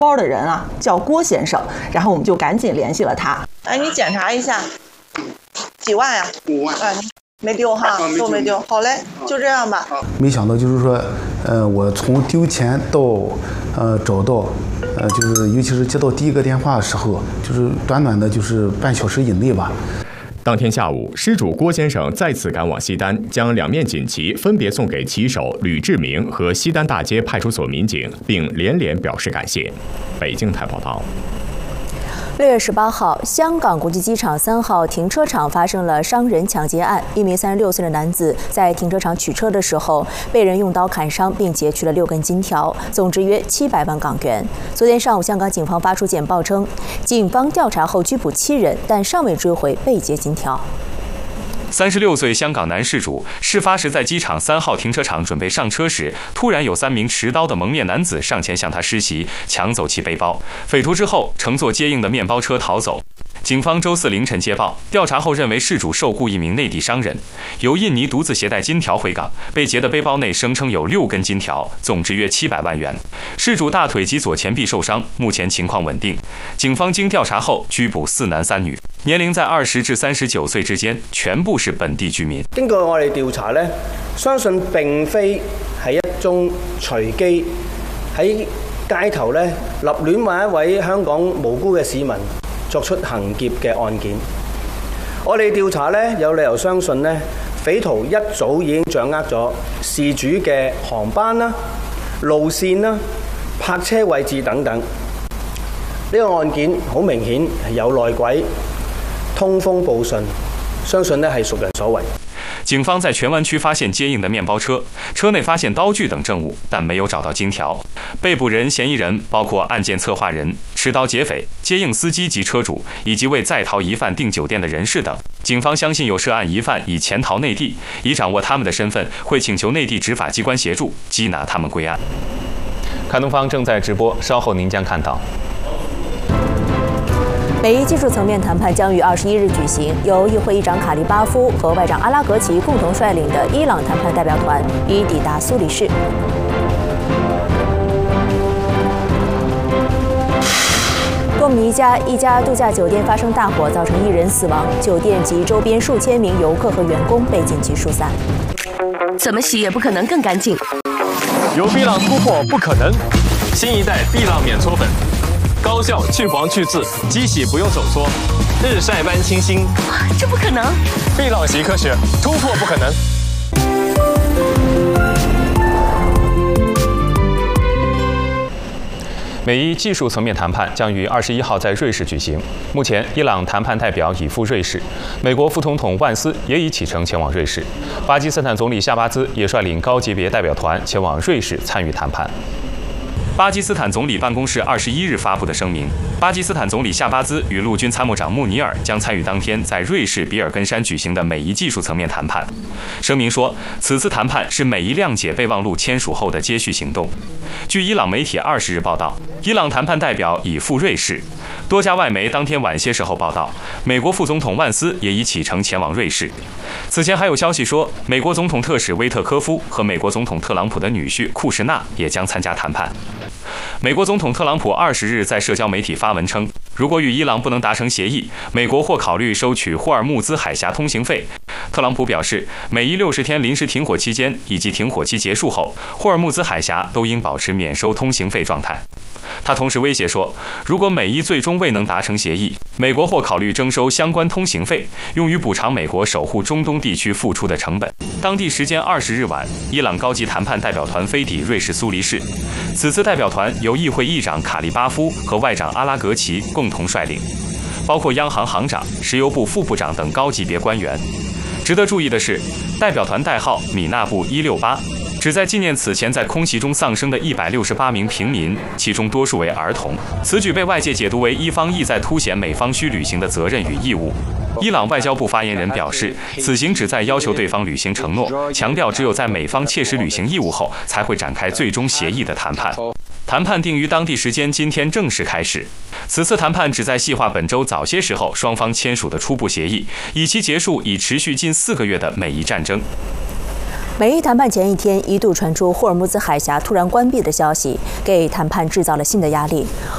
包的人啊叫郭先生，然后我们就赶紧联系了他。哎，你检查一下，几万呀？5万。没丢哈，都没丢。好嘞，就这样吧。 没想到就是说，我从丢钱到找到，就是尤其是接到第一个电话的时候，就是短短的就是半小时以内吧。 当天下午，失主郭先生再次赶往西单，将2面锦旗分别送给骑手吕志明和西单大街派出所民警，并连连表示感谢。北京台报道。 6月18号，香港国际机场3号停车场发生了伤人抢劫案。一名36岁的男子在停车场取车的时候，被人用刀砍伤，并截去了6根金条，总值约700万港元。昨天上午，香港警方发出简报称，警方调查后拘捕7人，但尚未追回被劫金条。 36岁香港男事主，事发时在机场3号停车场准备上车时，突然有3名持刀的蒙面男子上前向他施袭，抢走其背包。匪徒之后乘坐接应的面包车逃走。警方周4凌晨接报，调查后认为事主受雇一名内地商人，由印尼独自携带金条回港，被劫的背包内声称有6根金条，总值约700万元。事主大腿及左前臂受伤，目前情况稳定。警方经调查后拘捕4男3女，年龄在20至39歲之間，全部是本地居民。 經過我哋調查呢，相信並非係一宗隨機喺街頭呢立亂揾一位香港無辜嘅市民作出行劫嘅案件。我哋調查呢，有理由相信呢，匪徒一早已經掌握咗事主嘅航班啦、路線啦、泊車位置等等。呢個案件好明顯係有內鬼、通風報信，相信呢係熟人所為。 警方在荃灣區發現接應的面包車，車內發現刀具等證物，但沒有找到金條。被捕人嫌疑人包括案件策劃人、持刀劫匪、接應司機及車主，以及為在逃疑犯訂酒店的人士等。警方相信有涉案疑犯已潛逃內地，已掌握他們的身份，會請求內地執法機關協助緝拿他們歸案。 看東方正在直播，稍後您將看到。 美伊技术层面谈判将于21日举行，由议会议长卡利巴夫和外长阿拉格齐共同率领的伊朗谈判代表团已抵达苏黎世。多米尼加一家度假酒店发生大火，造成1人死亡，酒店及周边数千名游客和员工被紧急疏散。 怎么洗也不可能更干净。 有碧浪突破不可能，新一代碧浪免搓粉。高效去黄去渍，机洗不用手搓，日晒般清新。 这不可能！ 碧浪习科学，突破不可能。 美伊技术层面谈判将于21号在瑞士举行。目前，伊朗谈判代表已赴瑞士，美国副总统万斯也已启程前往瑞士，巴基斯坦总理夏巴兹也率领高级别代表团前往瑞士参与谈判。 巴基斯坦总理办公室21日发布的声明，巴基斯坦总理夏巴兹与陆军参谋长穆尼尔将参与当天在瑞士比尔根山举行的美伊技术层面谈判。声明说，此次谈判是美伊谅解备忘录签署后的接续行动。据伊朗媒体20日报道，伊朗谈判代表已赴瑞士。多家外媒当天晚些时候报道，美国副总统万斯也已启程前往瑞士。此前还有消息说，美国总统特使威特科夫和美国总统特朗普的女婿库什纳也将参加谈判。美国总统特朗普20日在社交媒体发文称，如果与伊朗不能达成协议，美国或考虑收取霍尔木兹海峡通行费。特朗普表示，美伊60天临时停火期间以及停火期结束后，霍尔木兹海峡都应保持免收通行费状态。他同时威胁说，如果美伊最终未能达成协议，美国或考虑征收相关通行费，用于补偿美国守护中东地区付出的成本。当地时间20日晚，伊朗高级谈判代表团飞抵瑞士苏黎世。此次代表团由议会议长卡利巴夫和外长阿拉格齐共同率领，包括央行行长、石油部副部长等高级别官员。值得注意的是，代表团代号米纳布168。旨在纪念此前在空袭中丧生的168名平民，其中多数为儿童。此举被外界解读为伊方意在凸显美方需履行的责任与义务。伊朗外交部发言人表示，此行旨在要求对方履行承诺，强调只有在美方切实履行义务后，才会展开最终协议的谈判。谈判定于当地时间今天正式开始。此次谈判旨在细化本周早些时候双方签署的初步协议，以期结束已持续近4个月的美伊战争。 美伊谈判前一天，一度传出霍尔木兹海峡突然关闭的消息，给谈判制造了新的压力。